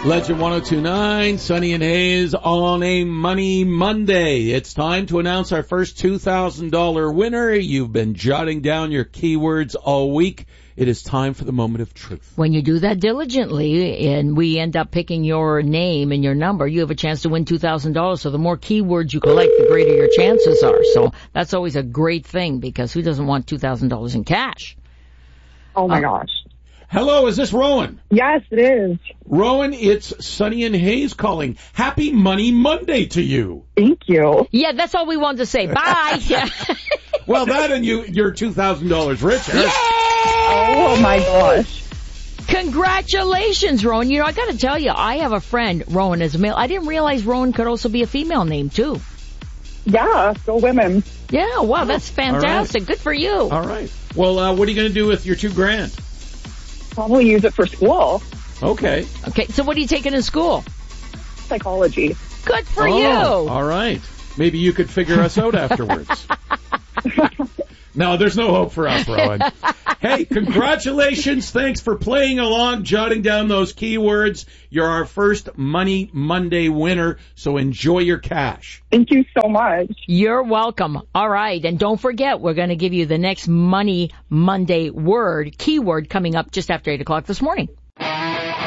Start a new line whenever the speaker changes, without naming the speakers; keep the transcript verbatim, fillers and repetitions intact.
Legend one oh two point nine, Sunny and Hayes on a Money Monday. It's time to announce our first two thousand dollars winner. You've been jotting down your keywords all week. It is time for the moment of truth.
When you do that diligently and we end up picking your name and your number, you have a chance to win two thousand dollars. So the more keywords you collect, the greater your chances are. So that's always a great thing, because who doesn't want two thousand dollars in cash?
Oh, my
uh,
gosh.
Hello, is this Rowan?
Yes, it is.
Rowan, it's Sunny and Hayes calling. Happy Money Monday to you.
Thank you.
Yeah, that's all we wanted to say. Bye. Yeah.
Well, that and you, you're two thousand dollars richer.
Yay!
Oh, my gosh.
Congratulations, Rowan. You know, I got to tell you, I have a friend, Rowan, is a male. I didn't realize Rowan could also be a female name, too.
Yeah, go women.
Yeah, wow, that's fantastic.
All right.
Good for you.
All right. Well, uh, what are you going to do with your two grand?
Probably use it for school.
Okay.
Okay, so what are you taking in school?
Psychology.
Good for
oh,
you.
All right. Maybe you could figure us out afterwards. No, there's no hope for us, Rowan. Hey, congratulations. Thanks for playing along, jotting down those keywords. You're our first Money Monday winner, so enjoy your cash.
Thank you so much.
You're welcome. All right, and don't forget, we're going to give you the next Money Monday word, keyword, coming up just after eight o'clock this morning.